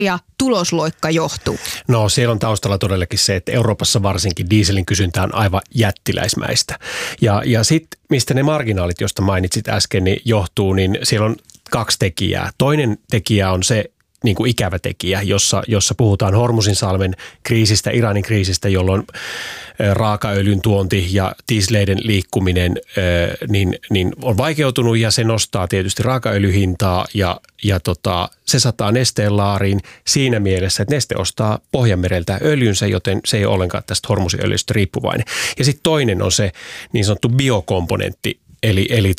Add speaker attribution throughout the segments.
Speaker 1: ja tulosloikka johtuu?
Speaker 2: No siellä on taustalla todellakin se, että Euroopassa varsinkin dieselin kysyntä on aivan jättiläismäistä. Ja sitten mistä ne marginaalit, joista mainitsit äsken, niin johtuu, niin siellä on 2 tekijää. Toinen tekijä on se niin kuin ikävä tekijä, jossa puhutaan Hormuzinsalmen kriisistä, Iranin kriisistä, jolloin raakaöljyn tuonti ja tiisleiden liikkuminen niin on vaikeutunut ja se nostaa tietysti raakaöljyhintaa ja se sataa Nesteen laariin siinä mielessä, että Neste ostaa Pohjanmereltä öljynsä, joten se ei ole ollenkaan tästä Hormuzinöljystä riippuvainen. Ja sitten toinen on se niin sanottu biokomponentti, eli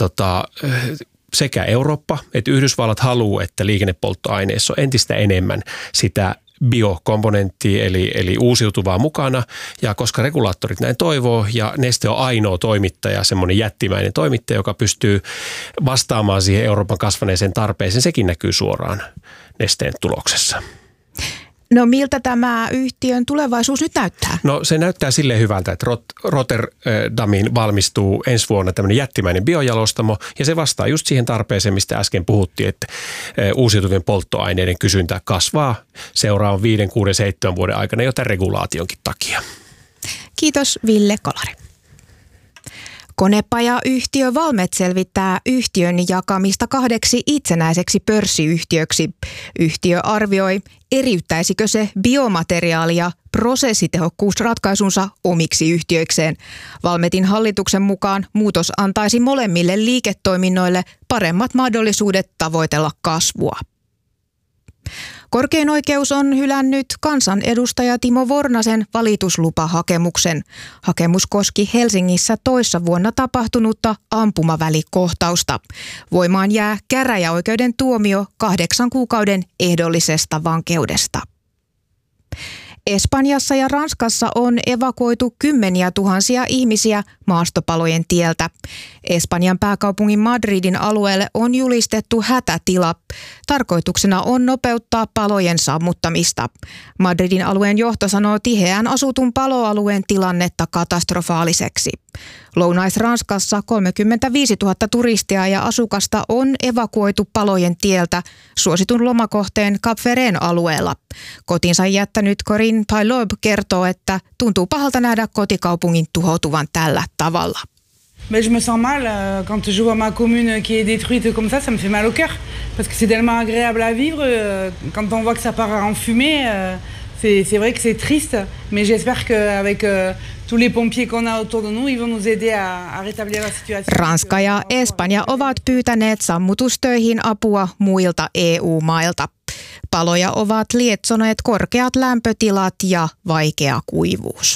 Speaker 2: sekä Eurooppa että Yhdysvallat haluaa, että liikennepolttoaineissa on entistä enemmän sitä biokomponenttia eli uusiutuvaa mukana. Ja koska regulaattorit näin toivoo ja Neste on ainoa toimittaja, semmoinen jättimäinen toimittaja, joka pystyy vastaamaan siihen Euroopan kasvaneeseen tarpeeseen, sekin näkyy suoraan Nesteen tuloksessa.
Speaker 1: No miltä tämä yhtiön tulevaisuus nyt näyttää?
Speaker 2: No se näyttää silleen hyvältä, että Rotterdamiin valmistuu ensi vuonna tämmöinen jättimäinen biojalostamo ja se vastaa just siihen tarpeeseen, mistä äsken puhuttiin, että uusiutuvien polttoaineiden kysyntä kasvaa seuraavan 5, 6, 7 vuoden aikana jo tämän regulaationkin takia.
Speaker 1: Kiitos Ville Kolari. Konepajayhtiö Valmet selvittää yhtiön jakamista 2 itsenäiseksi pörssiyhtiöksi. Yhtiö arvioi, eriyttäisikö se biomateriaali- ja prosessitehokkuusratkaisunsa omiksi yhtiöikseen. Valmetin hallituksen mukaan muutos antaisi molemmille liiketoiminnoille paremmat mahdollisuudet tavoitella kasvua. Korkein oikeus on hylännyt kansanedustaja Timo Vornasen valituslupahakemuksen. Hakemus koski Helsingissä toissa vuonna tapahtunutta ampumavälikohtausta. Voimaan jää käräjäoikeuden tuomio 8 kuukauden ehdollisesta vankeudesta. Espanjassa ja Ranskassa on evakuoitu 10 000 ihmisiä maastopalojen tieltä. Espanjan pääkaupungin Madridin alueelle on julistettu hätätila. Tarkoituksena on nopeuttaa palojen sammuttamista. Madridin alueen johto sanoo tiheään asutun paloalueen tilannetta katastrofaaliseksi. Lounais-Ranskassa 35 000 turistia ja asukasta on evakuoitu palojen tieltä suositun lomakohteen Cap Ferren alueella. Kotinsa jättänyt Corinne Pailob kertoo, että tuntuu pahalta nähdä kotikaupungin tuhoutuvan tällä tavalla.
Speaker 3: Je me sens mal quand je vois ma commune qui est détruite comme ça me fait mal au cœur parce que c'est tellement agréable à vivre quand on voit que ça part en fumée c'est vrai que c'est triste mais j'espère qu'avec tous les pompiers qu'on a autour de nous ils vont nous aider à rétablir la situation.
Speaker 1: Ranska ja Espanja ovat pyytäneet sammutustöihin apua muilta EU-mailta. Paloja ovat lietsoneet korkeat lämpötilat ja vaikea kuivuus.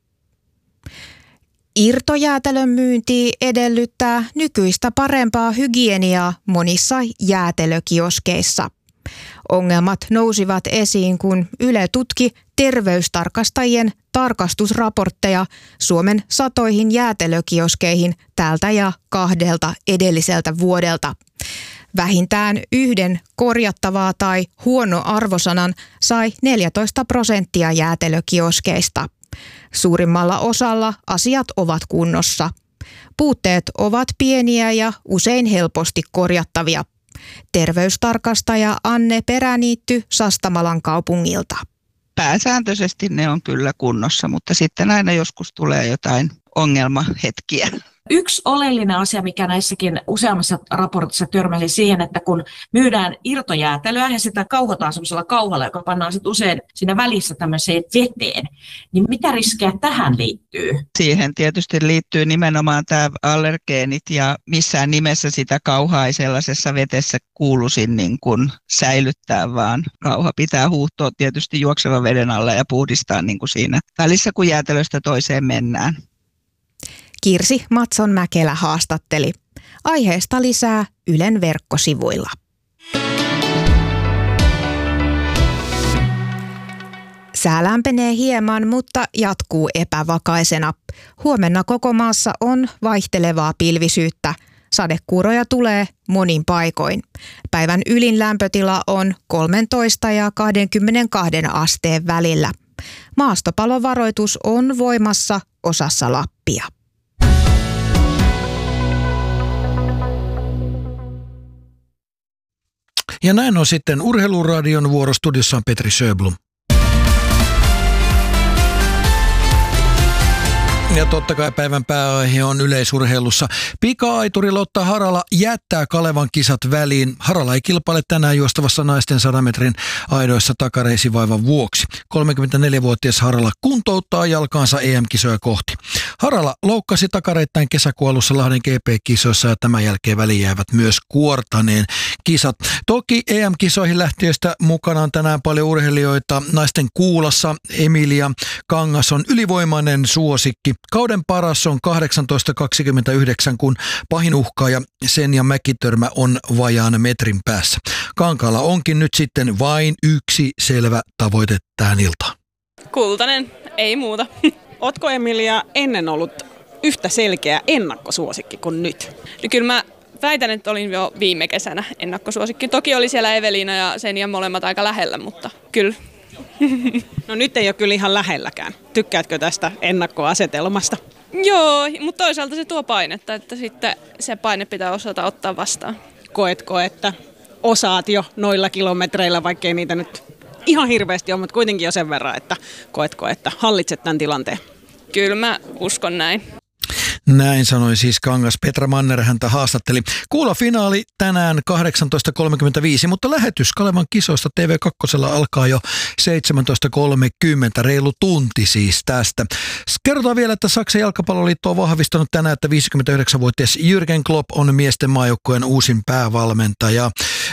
Speaker 1: Irtojäätelön myynti edellyttää nykyistä parempaa hygieniaa monissa jäätelökioskeissa. Ongelmat nousivat esiin, kun Yle tutki terveystarkastajien tarkastusraportteja Suomen satoihin jäätelökioskeihin tältä ja 2 edelliseltä vuodelta. Vähintään 1 korjattavaa tai huono arvosanan sai 14% jäätelökioskeista. Suurimmalla osalla asiat ovat kunnossa. Puutteet ovat pieniä ja usein helposti korjattavia. Terveystarkastaja Anne Peräniitty Sastamalan kaupungilta.
Speaker 4: Pääsääntöisesti ne on kyllä kunnossa, mutta sitten aina joskus tulee jotain ongelmahetkiä.
Speaker 5: Yksi oleellinen asia, mikä näissäkin useammassa raportissa törmäsi siihen, että kun myydään irtojäätelöä ja sitä kauhotaan semmoisella kauhalla, joka pannaan sitten usein siinä välissä tämmöiseen veteen, niin mitä riskejä tähän liittyy?
Speaker 4: Siihen tietysti liittyy nimenomaan tämä allergeenit ja missään nimessä sitä kauhaa ei sellaisessa vetessä kuuluisi niin kuin säilyttää, vaan kauha pitää huuhtoa tietysti juoksevan veden alla ja puhdistaa niin kuin siinä välissä, kun jäätelöstä toiseen mennään.
Speaker 1: Kirsi Matson-Mäkelä haastatteli. Aiheesta lisää Ylen verkkosivuilla. Sää lämpenee hieman, mutta jatkuu epävakaisena. Huomenna koko maassa on vaihtelevaa pilvisyyttä. Sadekuuroja tulee monin paikoin. Päivän ylin lämpötila on 13 ja 22 asteen välillä. Maastopalovaroitus on voimassa osassa Lappia.
Speaker 6: Ja näin on sitten Urheiluradion vuorostudiossa on Petri Sjöblom. Ja totta kai päivän pääaihe on yleisurheilussa. Pika-aituri Lotta Harala jättää Kalevan kisat väliin. Harala ei kilpaile tänään juostavassa naisten 100 metrin aidoissa takareisivaivan vuoksi. 34-vuotias Harala kuntouttaa jalkaansa EM-kisoja kohti. Harala loukkasi takareittain kesäkuun alussa Lahden GP-kisoissa ja tämän jälkeen väliin jäävät myös Kuortaneen kisat. Toki EM-kisoihin lähtiöistä mukana on tänään paljon urheilijoita. Naisten kuulassa Emilia Kangas on ylivoimainen suosikki. Kauden paras on 18.29, kun pahin uhkaaja Senja Mäkitörmä on vajaan metrin päässä. Kankaalla onkin nyt sitten vain yksi selvä tavoite tähän iltaan.
Speaker 7: Kultainen, ei muuta. Ootko Emilia ennen ollut yhtä selkeä ennakkosuosikki kuin nyt?
Speaker 8: No kyllä mä väitän, että olin jo viime kesänä ennakkosuosikki. Toki oli siellä Eveliina ja Senja molemmat aika lähellä, mutta kyllä.
Speaker 7: No nyt ei ole kyllä ihan lähelläkään. Tykkäätkö tästä ennakkoasetelmasta?
Speaker 8: Joo, mutta toisaalta se tuo painetta, että sitten se paine pitää osata ottaa vastaan.
Speaker 7: Koetko, että osaat jo noilla kilometreillä, vaikkei niitä nyt ihan hirveästi ole, mutta kuitenkin jo sen verran, että koetko, että hallitset tämän tilanteen?
Speaker 8: Kyllä mä uskon näin.
Speaker 6: Näin sanoi siis Kangas. Petra Manner häntä haastatteli. Kuula-finaali tänään 18.35, mutta lähetys Kalevan kisoista TV2 alkaa jo 17.30, reilu tunti siis tästä. Kerrotaan vielä, että Saksan jalkapalloliitto on vahvistanut tänään, että 59-vuotias Jürgen Klopp on miesten maajoukkueen uusin päävalmentaja.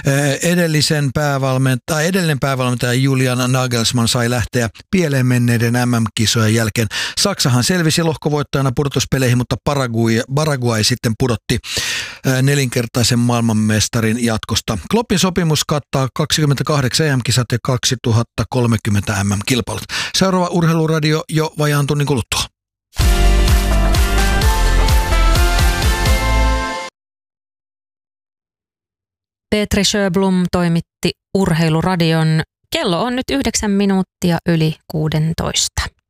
Speaker 6: Edellinen päävalmentaja Julian Nagelsmann sai lähteä pieleen menneiden MM-kisojen jälkeen. Saksahan selvisi lohkovoittajana pudotuspeleihin, mutta Paraguay sitten pudotti nelinkertaisen maailmanmestarin jatkosta. Kloppin sopimus kattaa 28 EM-kisat ja 2030 MM-kilpailut. Seuraava Urheiluradio jo vajaan tunnin kuluttua.
Speaker 9: Petri Sjöblom toimitti Urheiluradion. Kello on nyt 9 minuuttia yli 16.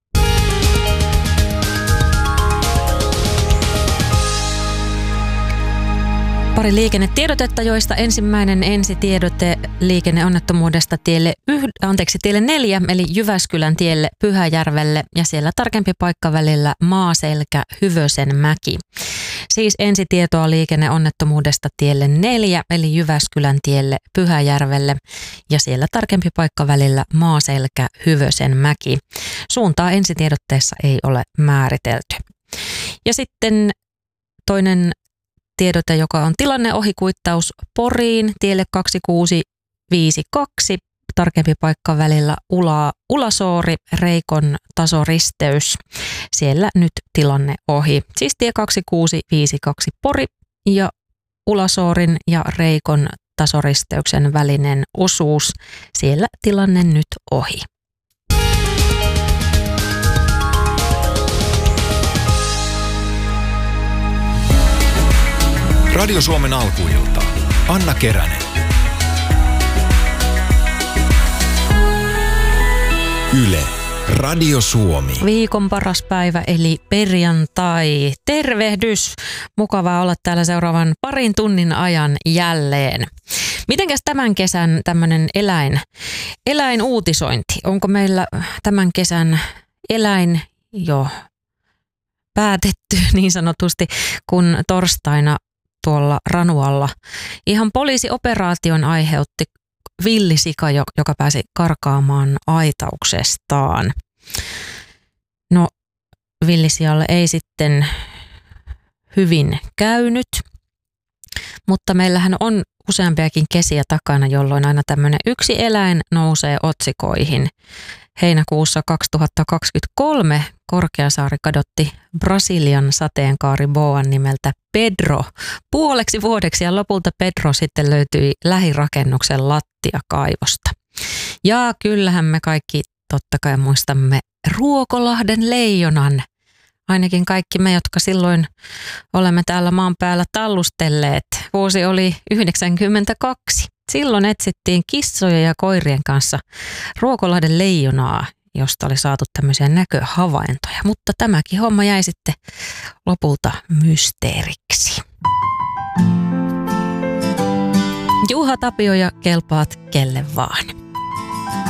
Speaker 9: Pari liikennetiedotetta, joista ensimmäinen ensitiedote liikenneonnettomuudesta tielle 4, eli Jyväskylän tielle Pyhäjärvelle ja siellä tarkempi paikka välillä Maaselkä-Hyvösenmäki. Siis ensitietoa liikenneonnettomuudesta tielle 4, eli Jyväskylän tielle Pyhäjärvelle ja siellä tarkempi paikka välillä Maaselkä-Hyvösenmäki. Suuntaa ensitiedotteessa ei ole määritelty. Ja sitten toinen tiedote, joka on tilanneohikuittaus Poriin tielle 2652, tarkempi paikka välillä Ulasoori, Reikon tasoristeys. Siellä nyt tilanne ohi. Siis tie 2652 Pori ja Ulasoorin ja Reikon tasoristeyksen välinen osuus. Siellä tilanne nyt ohi.
Speaker 10: Radio Suomen alkuilta. Anna Keränen. Yle. Radio Suomi.
Speaker 9: Viikon paras päivä eli perjantai. Tervehdys. Mukavaa olla täällä seuraavan parin tunnin ajan jälleen. Mitenkäs tämän kesän tämmöinen eläinuutisointi? Onko meillä tämän kesän eläin jo päätetty niin sanotusti, kun torstaina tuolla Ranualla ihan poliisioperaation aiheutti villisika, joka pääsi karkaamaan aitauksestaan. No, villisialle ei sitten hyvin käynyt, mutta meillähän on useampiakin kesiä takana, jolloin aina tämmöinen yksi eläin nousee otsikoihin. Heinäkuussa 2023 Korkeasaari kadotti Brasilian sateenkaariboan nimeltä Pedro puoleksi vuodeksi ja lopulta Pedro sitten löytyi lähirakennuksen lattiakaivosta. Ja kyllähän me kaikki totta kai muistamme Ruokolahden leijonan. Ainakin kaikki me, jotka silloin olemme täällä maan päällä tallustelleet. Vuosi oli 1992. Silloin etsittiin kissojen ja koirien kanssa Ruokolahden leijonaa, josta oli saatu tämmöisiä näköhavaintoja. Mutta tämäkin homma jäi sitten lopulta mysteeriksi. Juha Tapio ja kelpaat kelle vaan.